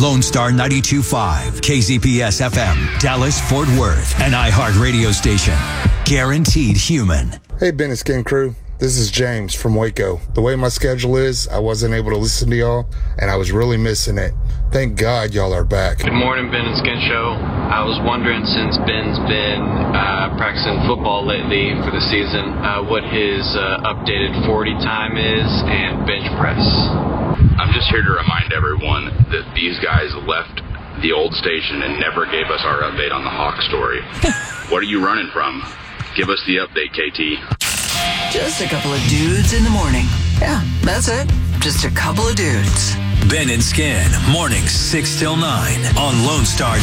Lone Star 92.5, KZPS FM, Dallas, Fort Worth, an iHeart radio station. Guaranteed human. Hey, Ben and Skin Crew. This is James from Waco. The way my schedule is, I wasn't able to listen to y'all, and I was really missing it. Thank God y'all are back. Good morning, Ben and Skin Show. I was wondering, since Ben's been practicing football lately for the season, what his updated 40 time is and bench press. I'm just here to remind everyone that these guys left the old station and never gave us our update on the Hawk story. What are you running from? Give us the update, KT. Just a couple of dudes in the morning. Yeah, that's it. Just a couple of dudes. Ben and Skin, mornings 6 till 9 on Lone Star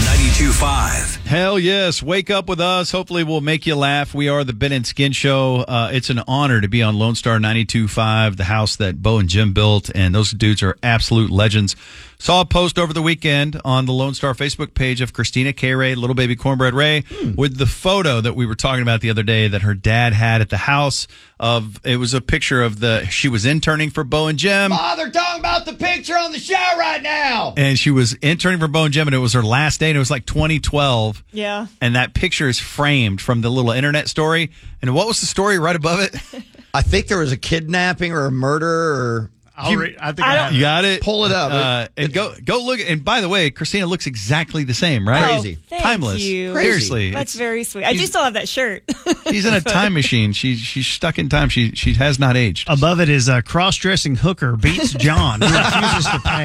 92.5. Hell yes. Wake up with us. Hopefully we'll make you laugh. We are the Ben and Skin Show. It's an honor to be on Lone Star 92.5, the house that Bo and Jim built, and those dudes are absolute legends. Saw a post over the weekend on the Lone Star Facebook page of Christina K. Ray, Little Baby Cornbread Ray, with the photo that we were talking about the other day that her dad had at the house. It was a picture of she was interning for Bo and Jim. Oh, they're talking about the picture on the show right now. And she was interning for Bo and Jim, and it was her last day, and it was like 2012. Yeah. And that picture is framed from the little internet story. And what was the story right above it? I think there was a kidnapping or a murder or... I think you got it. Pull it up. And go look. And by the way, Christina looks exactly the same, right? Crazy. Thank Timeless. you. Seriously. That's very sweet. I do still have that shirt. She's in a time machine. She's stuck in time. She has not aged. Above it is a cross-dressing hooker beats John, who refuses to pay.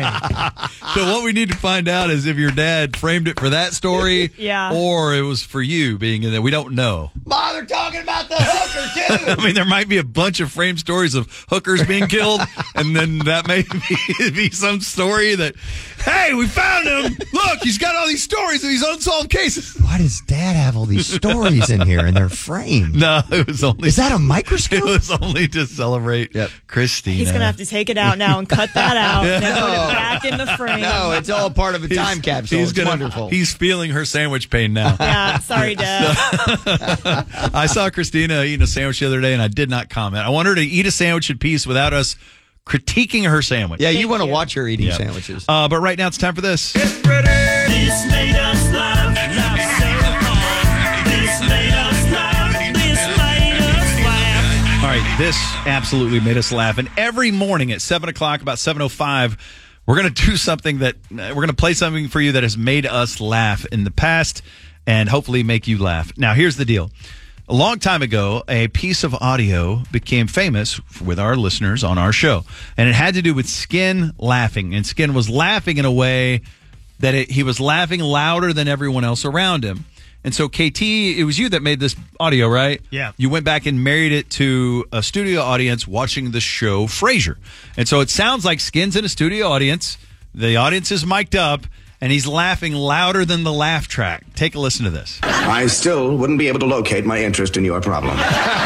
So what we need to find out is if your dad framed it for that story, Yeah. or it was for you being in there. We don't know. Ma, they're talking about the hooker, too. I mean, there might be a bunch of framed stories of hookers being killed, and then that may be some story that, hey, we found him. Look, he's got all these stories of these unsolved cases. Why does Dad have all these stories in here and they're framed? No, it was only... Is that a microscope? It was only to celebrate Christina. He's going to have to take it out now and cut that out and then put it back in the frame. No, it's all part of a time capsule. It's wonderful. He's feeling her sandwich pain now. Yeah, sorry, Dad. I saw Christina eating a sandwich the other day, and I did not comment. I want her to eat a sandwich in peace without us critiquing her sandwich. Yeah, you want to watch her eating sandwiches. But right now it's time for this. Get ready. This made us laugh so hard. This made us laugh. This made us laugh. All right, this absolutely made us laugh. And every morning at 7 o'clock, about 7:05, we're going to do something that we're going to play something for you that has made us laugh in the past and hopefully make you laugh. Now, here's the deal. A long time ago, a piece of audio became famous with our listeners on our show, and it had to do with Skin laughing. And Skin was laughing in a way that he was laughing louder than everyone else around him. And so, KT, it was you that made this audio, right? Yeah. You went back and married it to a studio audience watching the show Frasier. And so it sounds like Skin's in a studio audience. The audience is mic'd up, and he's laughing louder than the laugh track. Take a listen to this. I still wouldn't be able to locate my interest in your problem.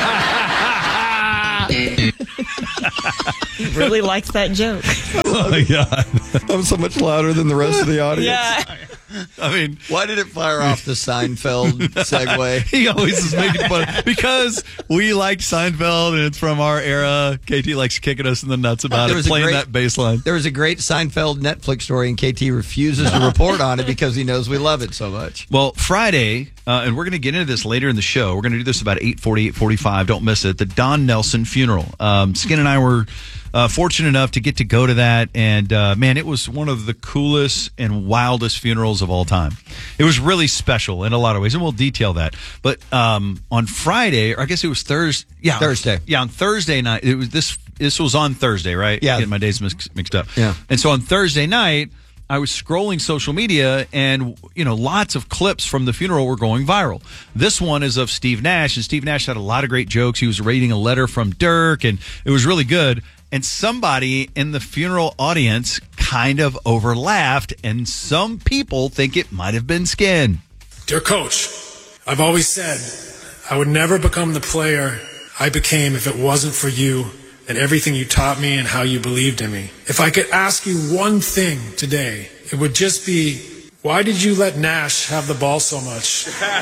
He really likes that joke. Oh, my God. I'm so much louder than the rest of the audience. Yeah. I mean, why did it fire off the Seinfeld segue? He always is making fun because we like Seinfeld and it's from our era. KT likes kicking us in the nuts about it, playing that bass line. There was a great Seinfeld Netflix story, and KT refuses to report on it because he knows we love it so much. Well, Friday, and we're going to get into this later in the show. We're going to do this about 8:40, 8:45. Don't miss it. The Don Nelson funeral. Skin and I were fortunate enough to get to go to that, and man, it was one of the coolest and wildest funerals of all time. It was really special in a lot of ways, and we'll detail that. But on Friday, or I guess it was Thursday. Yeah, Thursday. Yeah, on Thursday night. It was this was on Thursday, right? Yeah, getting my days mixed up. Yeah, and so on Thursday night, I was scrolling social media, and lots of clips from the funeral were going viral. This one is of Steve Nash, and Steve Nash had a lot of great jokes. He was reading a letter from Dirk, and it was really good. And somebody in the funeral audience kind of overlaughed, and some people think it might have been Skin. Dear Coach, I've always said I would never become the player I became if it wasn't for you and everything you taught me and how you believed in me. If I could ask you one thing today, it would just be, why did you let Nash have the ball so much?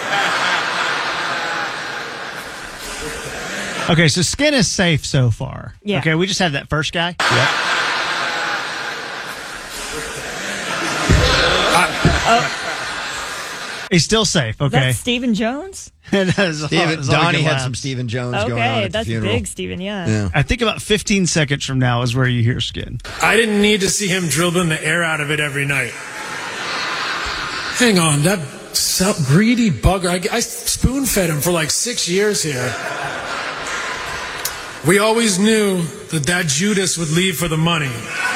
Okay, so Skin is safe so far. Yeah. Okay, we just have that first guy. He's still safe, okay? That's Stephen Jones? Donnie had some Stephen Jones going on Okay, at the that's funeral. big, Stephen, yeah. I think about 15 seconds from now is where you hear Skin. I didn't need to see him dribbling the air out of it every night. Hang on, that greedy bugger. I spoon-fed him for like 6 years here. We always knew that Judas would leave for the money.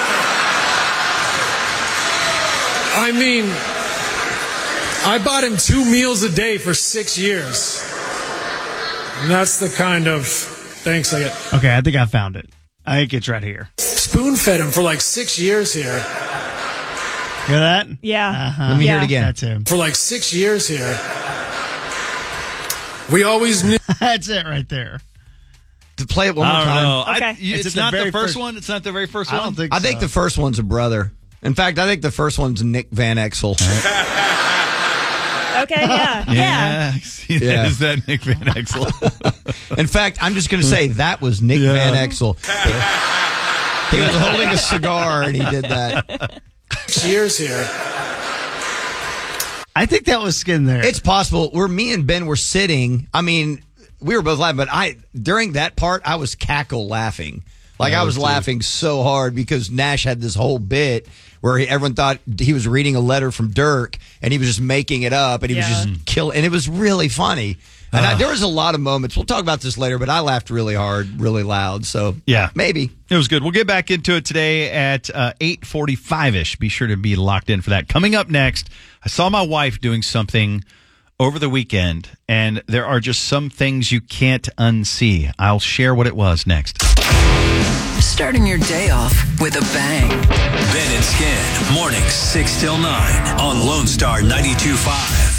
I mean, I bought him 2 meals a day for 6 years. And that's the kind of thanks I get. Okay, I think I found it. I think it's right here. Spoon-fed him for like 6 years here. Hear that? Yeah. Let me hear it again. That's him. For like 6 years here. We always knew. That's it right there. To play it one more time. know. Okay. It's not the first one. It's not the very first one. I don't think I think the first one's a brother. In fact, I think the first one's Nick Van Exel. Okay, yeah. Yeah. Is that Nick Van Exel? In fact, I'm just going to say that was Nick Van Exel. He was holding a cigar and he did that. 6 years here. I think that was Skin there. It's possible. Where me and Ben were sitting, I mean, we were both laughing, but during that part, I was cackle laughing. Like, I was laughing so hard because Nash had this whole bit where everyone thought he was reading a letter from Dirk, and he was just making it up, and he was just killing. And it was really funny. And there was a lot of moments. We'll talk about this later, but I laughed really hard, really loud. So, yeah, maybe. It was good. We'll get back into it today at 8:45-ish. Be sure to be locked in for that. Coming up next, I saw my wife doing something over the weekend, and there are just some things you can't unsee. I'll share what it was next. Starting your day off with a bang. Ben and Skin, mornings 6 till 9 on Lone Star 92.5.